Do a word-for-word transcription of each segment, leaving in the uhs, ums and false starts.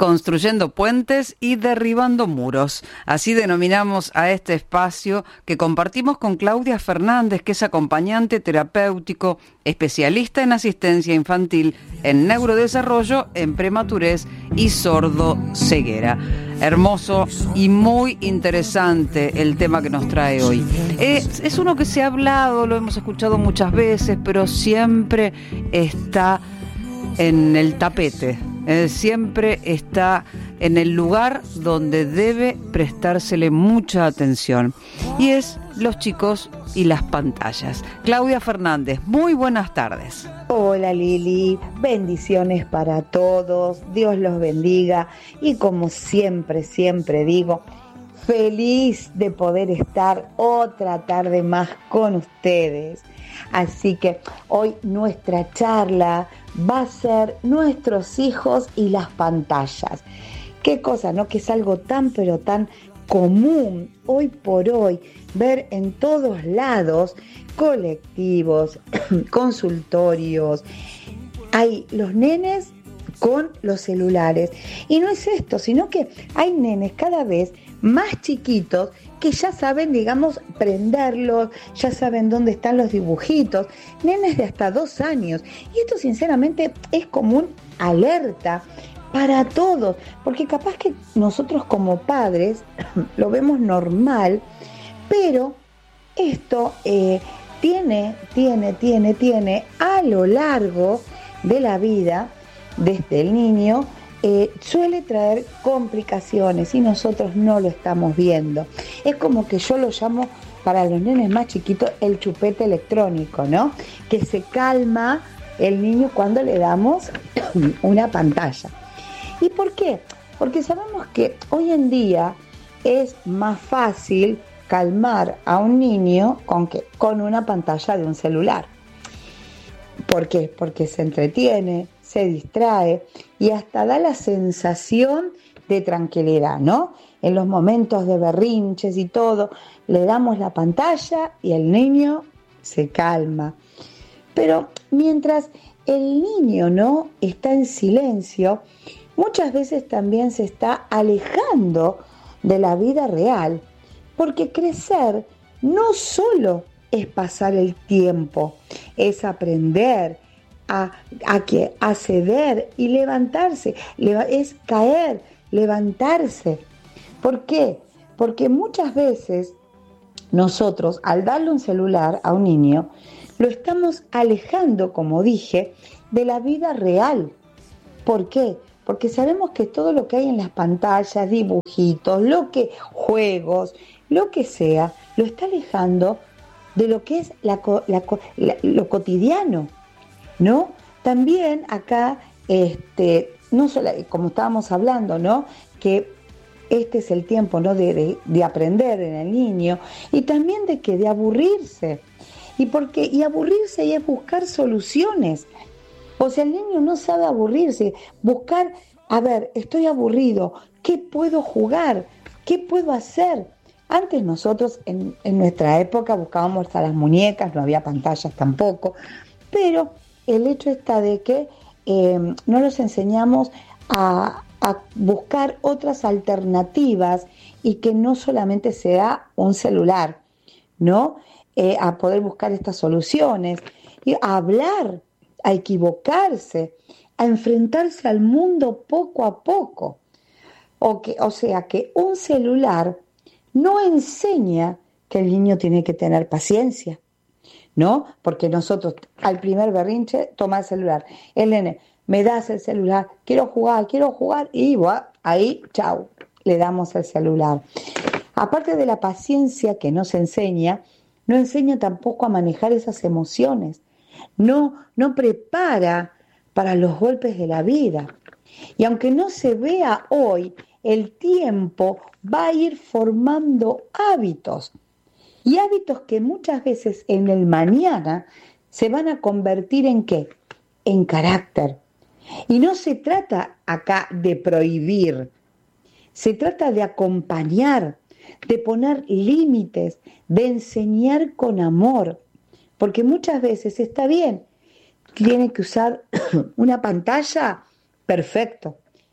construyendo puentes y derribando muros. Así denominamos a este espacio que compartimos con Claudia Fernández, que es acompañante terapéutico, especialista en asistencia infantil, en neurodesarrollo, en prematurez y sordo-ceguera. Hermoso y muy interesante el tema que nos trae hoy. Es, es uno que se ha hablado, lo hemos escuchado muchas veces, pero siempre está en el tapete, eh, siempre está en el lugar donde debe prestársele mucha atención, y es los chicos y las pantallas. Claudia Fernández, muy buenas tardes. Hola Lili, bendiciones para todos, Dios los bendiga, y como siempre, siempre digo, feliz de poder estar otra tarde más con ustedes. Así que hoy nuestra charla va a ser nuestros hijos y las pantallas. Qué cosa, ¿no? Que es algo tan pero tan común hoy por hoy ver en todos lados, colectivos, consultorios. Hay los nenes con los celulares. Y no es esto, sino que hay nenes cada vez más chiquitos que ya saben, digamos, prenderlos, ya saben dónde están los dibujitos, nenes de hasta dos años. Y esto sinceramente es como un alerta para todos, porque capaz que nosotros como padres lo vemos normal, pero esto eh, tiene, tiene, tiene, tiene a lo largo de la vida, desde el niño, Eh, suele traer complicaciones y nosotros no lo estamos viendo. Es como que yo lo llamo, para los nenes más chiquitos, el chupete electrónico, ¿no? Que se calma el niño cuando le damos una pantalla. ¿Y por qué? Porque sabemos que hoy en día es más fácil calmar a un niño con ¿qué? Con una pantalla de un celular. ¿Por qué? Porque se entretiene, se distrae y hasta da la sensación de tranquilidad, ¿no? En los momentos de berrinches y todo, le damos la pantalla y el niño se calma. Pero mientras el niño, ¿no?, está en silencio, muchas veces también se está alejando de la vida real, porque crecer no solo es pasar el tiempo, es aprender, A, a, que, a ceder y levantarse, es caer, levantarse. ¿Por qué? Porque muchas veces nosotros, al darle un celular a un niño, lo estamos alejando, como dije, de la vida real. ¿Por qué? Porque sabemos que todo lo que hay en las pantallas, dibujitos, lo que, juegos, lo que sea, lo está alejando de lo que es la, la, la, lo cotidiano, ¿no? También acá, este, no solo, como estábamos hablando, ¿no?, que este es el tiempo, ¿no?, de, de, de aprender en el niño, y también de que de aburrirse. Y porque y aburrirse y es buscar soluciones. O sea, el niño no sabe aburrirse, buscar, a ver, estoy aburrido, ¿qué puedo jugar? ¿Qué puedo hacer? Antes nosotros, en, en nuestra época, buscábamos a las muñecas, no había pantallas tampoco, pero el hecho está de que eh, no los enseñamos a, a buscar otras alternativas y que no solamente sea un celular, ¿no? Eh, a poder buscar estas soluciones, y a hablar, a equivocarse, a enfrentarse al mundo poco a poco. O, que, o sea que un celular no enseña que el niño tiene que tener paciencia, ¿no? Porque nosotros al primer berrinche toma el celular, el nene, me das el celular, quiero jugar, quiero jugar, y bueno, ahí, chau, le damos el celular. Aparte de la paciencia que nos enseña, no enseña tampoco a manejar esas emociones, no, no prepara para los golpes de la vida. Y aunque no se vea hoy, el tiempo va a ir formando hábitos. Y hábitos que muchas veces en el mañana se van a convertir en ¿qué? En carácter. Y no se trata acá de prohibir, se trata de acompañar, de poner límites, de enseñar con amor. Porque muchas veces está bien, tiene que usar una pantalla, perfecto.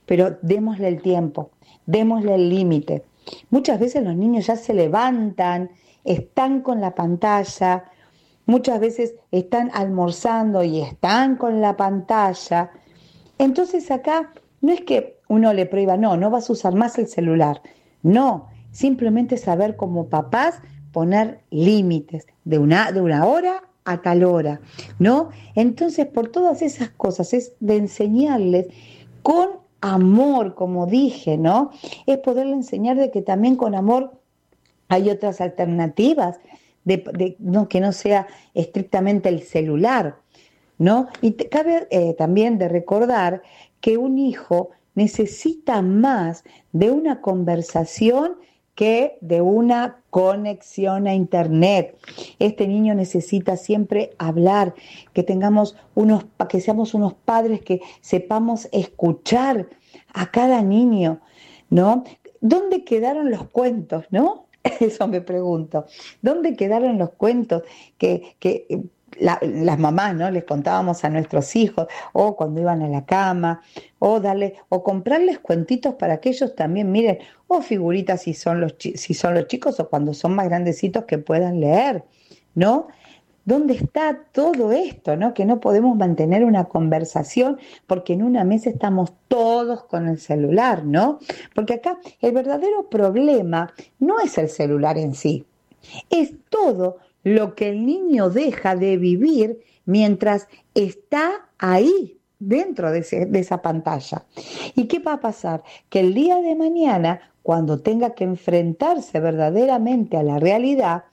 pero démosle el tiempo, démosle el límite. Muchas veces los niños ya se levantan, están con la pantalla, muchas veces están almorzando y están con la pantalla. Entonces acá no es que uno le prohíba, no, no vas a usar más el celular. No, simplemente saber como papás poner límites de una, de una hora a tal hora, ¿no? Entonces, por todas esas cosas es de enseñarles con amor, como dije, ¿no? Es poderle enseñar de que también con amor hay otras alternativas, de, de, no, que no sea estrictamente el celular, ¿no? Y te, cabe eh, también de recordar que un hijo necesita más de una conversación que de una conexión a internet. Este niño necesita siempre hablar, que tengamos unos, que seamos unos padres que sepamos escuchar a cada niño, ¿no? ¿Dónde quedaron los cuentos, no? Eso me pregunto. ¿Dónde quedaron los cuentos que, que la, las mamás, ¿no? Les contábamos a nuestros hijos, o cuando iban a la cama, o darle, o comprarles cuentitos para que ellos también miren, o figuritas si son los si son los chicos, o cuando son más grandecitos que puedan leer, ¿no? ¿Dónde está todo esto, no? Que no podemos mantener una conversación porque en una mesa estamos todos con el celular, ¿no? Porque acá el verdadero problema no es el celular en sí, es todo lo que el niño deja de vivir mientras está ahí, dentro de, ese, de esa pantalla. ¿Y qué va a pasar? Que el día de mañana, cuando tenga que enfrentarse verdaderamente a la realidad,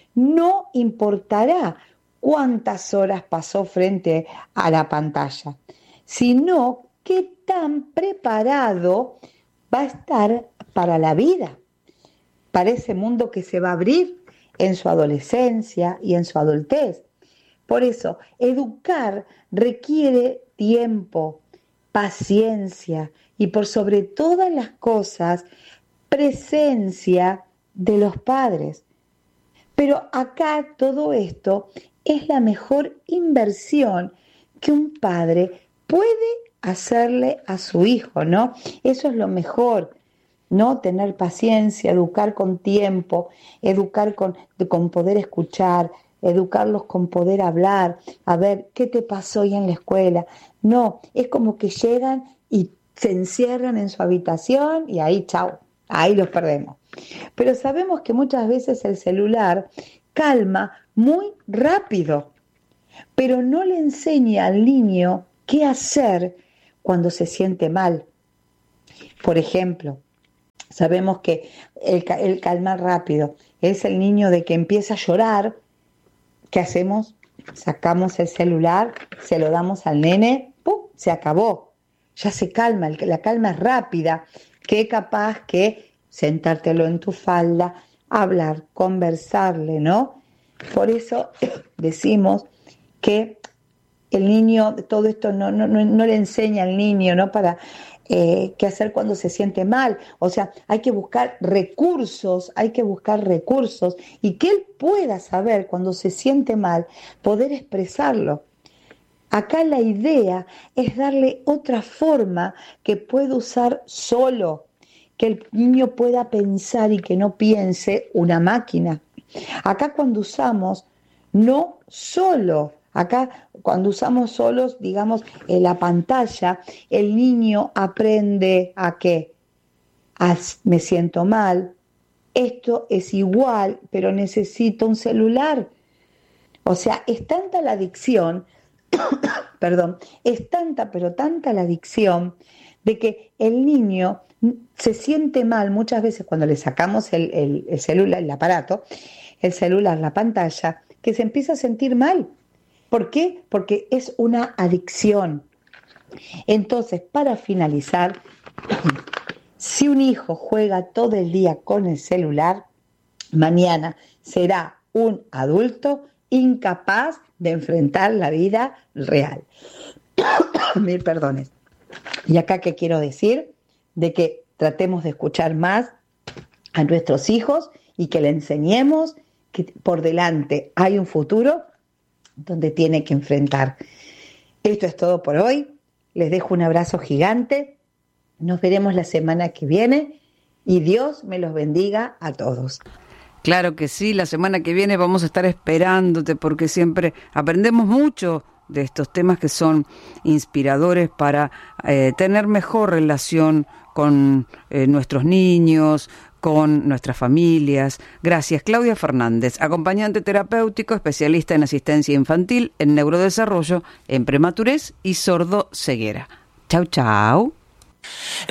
no importará cuántas horas pasó frente a la pantalla, sino qué tan preparado va a estar para la vida, para ese mundo que se va a abrir en su adolescencia y en su adultez. Por eso, educar requiere tiempo, paciencia y por sobre todas las cosas, presencia de los padres. Pero acá todo esto es la mejor inversión que un padre puede hacerle a su hijo, ¿no? Eso es lo mejor, ¿no? Tener paciencia, educar con tiempo, educar con, con poder escuchar, educarlos con poder hablar, a ver, ¿qué te pasó hoy en la escuela? No, es como que llegan y se encierran en su habitación y ahí, chao, ahí los perdemos. Pero sabemos que muchas veces el celular calma muy rápido, pero no le enseña al niño qué hacer cuando se siente mal. Por ejemplo, sabemos que el, el calmar rápido es el niño de que empieza a llorar. ¿Qué hacemos? Sacamos el celular, se lo damos al nene, ¡pum!, se acabó. Ya se calma, la calma es rápida, que capaz que sentártelo en tu falda, hablar, conversarle, ¿no? Por eso decimos que el niño, todo esto no, no, no, no le enseña al niño, ¿no? Para eh, qué hacer cuando se siente mal. O sea, hay que buscar recursos, hay que buscar recursos y que él pueda saber cuando se siente mal, poder expresarlo. Acá la idea es darle otra forma que pueda usar solo, que el niño pueda pensar y que no piense una máquina. Acá cuando usamos, no solo, acá cuando usamos solos, digamos, en la pantalla, el niño aprende a qué, a, me siento mal, esto es igual, pero necesito un celular. O sea, es tanta la adicción, perdón, es tanta, pero tanta la adicción de que el niño se siente mal muchas veces cuando le sacamos el, el, el celular, el aparato, el celular, la pantalla, que se empieza a sentir mal. ¿Por qué? Porque es una adicción. Entonces, para finalizar, si un hijo juega todo el día con el celular, mañana será un adulto incapaz de enfrentar la vida real. Mil perdones. Y acá, ¿qué quiero decir? De que tratemos de escuchar más a nuestros hijos y que le enseñemos que por delante hay un futuro donde tiene que enfrentar. Esto es todo por hoy. Les dejo un abrazo gigante. Nos veremos la semana que viene y Dios me los bendiga a todos. Claro que sí, la semana que viene vamos a estar esperándote porque siempre aprendemos mucho de estos temas que son inspiradores para eh, tener mejor relación con eh, nuestros niños, con nuestras familias. Gracias, Claudia Fernández, acompañante terapéutico, especialista en asistencia infantil, en neurodesarrollo, en prematurez y sordo ceguera. Chau, chau.